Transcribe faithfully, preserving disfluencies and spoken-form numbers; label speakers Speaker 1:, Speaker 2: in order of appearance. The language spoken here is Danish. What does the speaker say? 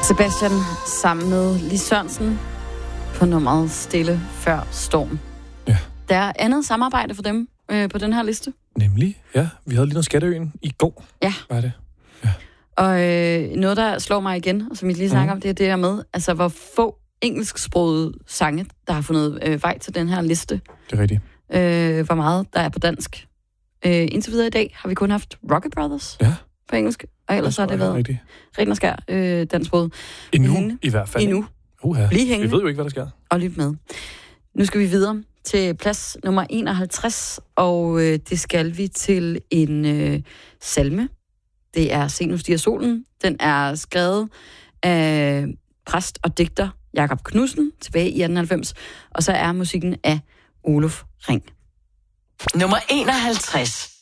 Speaker 1: Sebastian sammen med Lis Sørensen på nummeret Stille Før Storm.
Speaker 2: Ja.
Speaker 1: Der er andet samarbejde for dem øh, på den her liste.
Speaker 2: Nemlig, ja. Vi havde lige noget Skatteøen i går.
Speaker 1: Ja.
Speaker 2: Hvad er det? Ja.
Speaker 1: Og øh, noget, der slår mig igen, og som vi lige snakker mm. om, det er det her med, altså hvor få engelsksprogede sange, der har fundet øh, vej til den her liste.
Speaker 2: Det er rigtigt.
Speaker 1: Øh, hvor meget der er på dansk. Øh, indtil videre i dag har vi kun haft Rocket Brothers
Speaker 2: ja.
Speaker 1: på engelsk, og ellers har det været ren og skær øh, dansksproget.
Speaker 2: Endnu, Hende. i hvert fald.
Speaker 1: Endnu.
Speaker 2: Uha.
Speaker 1: Bliv hængende.
Speaker 2: Vi ved jo ikke, hvad der sker.
Speaker 1: Og lyt med. Nu skal vi videre til plads nummer enoghalvtreds, og øh, det skal vi til en øh, salme. Det er Se nu stiger solen. Den er skrevet af præst og digter Jakob Knudsen tilbage i atten halvfems, og så er musikken af Olof Ring.
Speaker 3: Nummer enoghalvtreds.